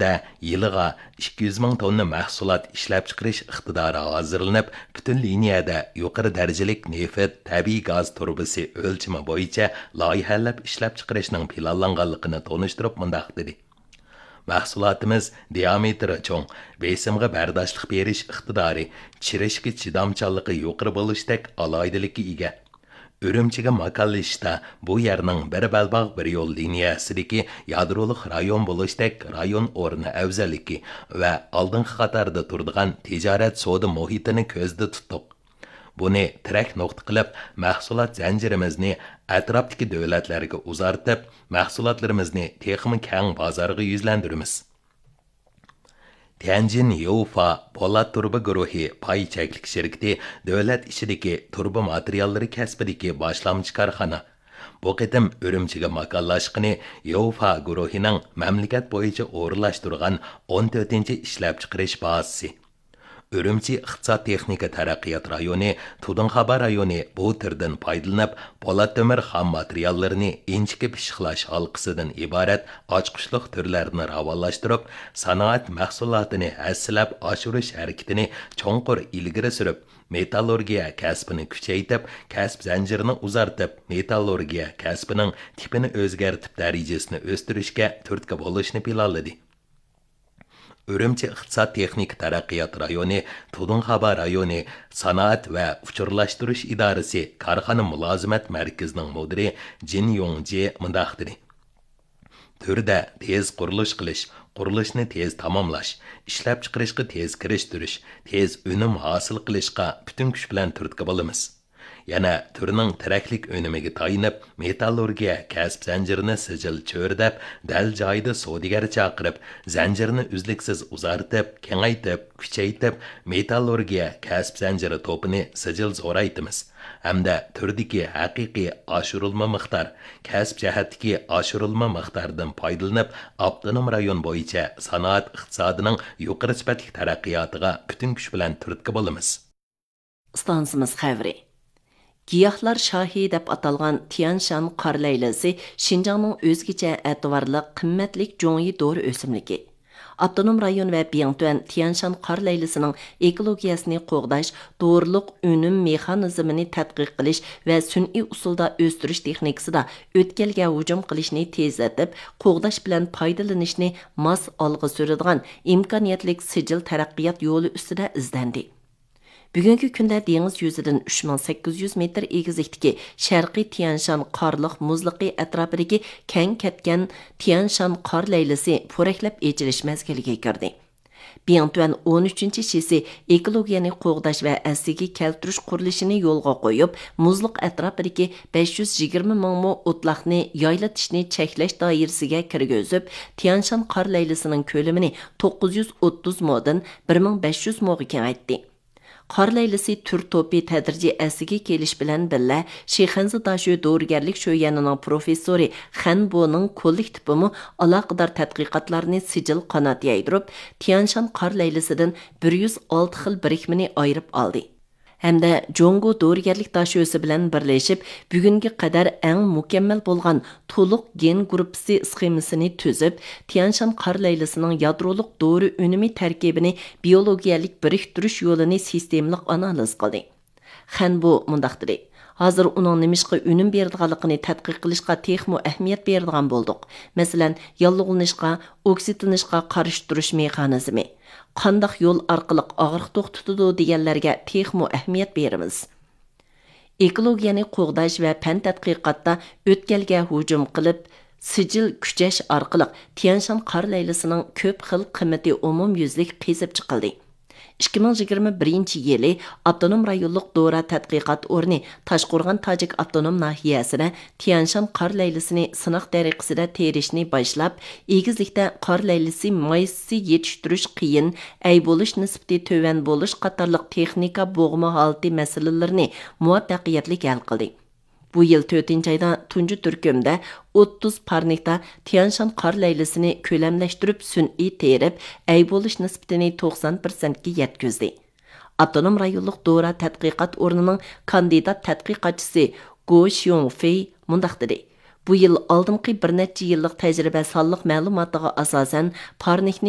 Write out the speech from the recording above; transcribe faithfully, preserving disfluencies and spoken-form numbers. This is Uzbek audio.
Türdə yılığa ikki yuz ming tonna mahsulot ishlab chiqarish iqtidori hozirlanib, butun liniyada yuqori darajalik neft, tabiiy gaz turbasi o'lchimi bo'yicha loyihalab ishlab chiqarishning planlanganligini tonishtirib mundaq dedi. Mahsulotimiz diametri cho'ng, besimga bardoshlik berish iqtidori, chirishga chidamchanligi yuqori bo'lishdek alohidaligi ega. Ürümchiga makallashda bu yerning bir balbog' bir yo'l liniyasidagi yadrolik rayon bo'lishdek rayon o'rni afzalligi va oldingi qatorda turadigan tijorat savdo muhitini ko'zda tutdik. Buni tirak nuqta qilib, mahsulot zanjirimizni atrofdagi davlatlarga uzartib, mahsulotlarimizni texmi keng bozorga yuzlantiramiz. Tianjin Youfa Polat Turba guruhi pay cheklik şirketi davlat ishidagi turba materiallari kasbidagi boshlamchi korxona. Bu qitim Ürümchiga makallashqini Youfa guruhining mamlakat bo'yicha o'rinlashtirgan o'n to'rtinchi ishlab chiqarish bazasi. Ürümchi iqtisod texnika taraqqiyot rayoni, Tudunxabar rayoni bu turdan foydalanib, po'lat temir xom materiallarini inchiki pishiqlash halqasidan iborat ochqichliq turlarini ravolashtirib, sanoat mahsulotini hassilab oshirish harakatini cho'nqur ilgari surib, metallurgiya kasbini kuchaytirib, kasb zanjirini uzartib, metallurgiya kasbining tipini o'zgartib, darajasini o'stirishga turtki bo'lishni planladi. Ürümchi iqtisod texnik taraqqiyot rayoni, Tudunxabar rayoni sanoat va uchurlashtirish idorasi korxona mulozimat markazining mudiri Jin Yongji mundaq dedi. Turda tez qurilish qilish, qurilishni tez tamomlash, ishlab chiqarishga tez kirishtirish, tez unum hosil qilishga butun kuch bilan turtki bo'lamiz. Yana turning tiraklik önümiga tayinib, metallurgiya kasb zanjirini sijil cho'rdab, dal joyida savdogar chaqirib, zanjirni uzluksiz uzartib, kengaytib, kuchaytib, metallurgiya kasb zanjiri to'pini sijil zo'raytimiz. Hamda turdagi haqiqiy oshirilma miqdor, kasb jihatdagi oshirilma miqdoridan foydalanib, avtonom rayon bo'yicha sanoat iqtisodining yuqori sifatli taraqqiyotiga butun kuch bilan turtki bo'lamiz. Stansimiz xavri. Giyohlar Şahi deb atalgan Tianshan qor laylasi Şinjanning o'zgacha e'tiborli qimmatlik jo'ngi dori o'simligi. Avtonom rayon va Biyangtuan Tianshan qor laylasining ekologiyasini qo'g'dash, doğruluq unum mexanizmini tadqiq qilish va sun'iy usulda o'stirish texnikasida o'tkalga hujum qilishni tezlatib, qo'g'dash bilan foydalanishni mos olg'a suradigan imkoniyatli sijil taraqqiyot yo'li ustida izlandi. Bugungi kunda dengiz yuzidan uch ming sakkiz yuz metr egizlikdagi Sharqiy Tianshan qorliq muzliqi atrofidagi keng ketgan Tianshan qor laylasi po'raklab echilish mazgiliga kirdi. Biyangtuan o'n uchinchi shisi ekologiyani qo'g'dash va asliga keltirish qurilishini yo'lga qo'yib, muzliq atrofidagi besh yuz yigirma ming mo o'tloqni yoylatishni cheklash doirasiga kirgizib, Tianshan qor laylasining ko'lamini to'qqiz yuz o'ttiz modan bir ming besh yuz moga kengaytdi. Qor laylasi tür to'pi tadrijiy asliga kelish bilan billa Shixanzi Dashu dorigarlik sho'yanining professori Xanboning kollektivi aloqador tadqiqotlarni sijil qanot yaydirib, Tianshan qor laylasidan bir yuz olti xil birikmani ayirib oldi. Hamda Jongo dorigarlik dashosi bilan birlashib, bugunga qadar eng mukammal bo'lgan to'liq gen gruppasi sxemasini tuzib, Tianshan qor laylasining yadroliq dori unumi tarkibini biologiyalik biriktirish yo'lini sistemlik analiz qildi. Xanbo mundaq dedi. Hozir uning nimishqa unum beradiganligini tadqiq qilishga texmo ahamiyat beradigan bo'ldik. Masalan, yallig'lanishga, oksidlanishga qarshi turish mexanizmi, qandaq yo'l orqali og'riq to'xtatadi deganlarga texmo ahamiyat beramiz. Ekologiyani qo'g'dash va fan tadqiqotda o'tkalga hujum qilib, sijil kuchash orqali Tianshan qor laylasining ko'p xil qimmati umumyuzlik qezib chiqildi. ikki ming yigirma birinchi yili Avtonom rayonluq Dora tadqiqot o'rni Toshqo'rg'on Tojik avtonom nahiyasida Tianshan qor laylasini sinoq tariqasida terishni boshlab, egizlikda qor laylasi maysi yetishtirish qiyin, ay bo'lish nisbati to'van bo'lish qatorliq texnika bo'g'ma holati masalalarini muvaffaqiyatli hal qildi. Bu yil to'rtinchi ayda tunji turkumda o'ttiz parnikda Tianshan qor laylasini ko'lamlashtirib sun'iy terib, ay bo'lish nisbatini to'qson prosentga yetkazdi. Avtonom rayonluq Dora tadqiqot o'rnining kandidat tadqiqotchisi Go Xiongfei mundaq dedi. Bu yil oldingi bir necha yillik tajriba sonliq ma'lumotiga asosan parnikni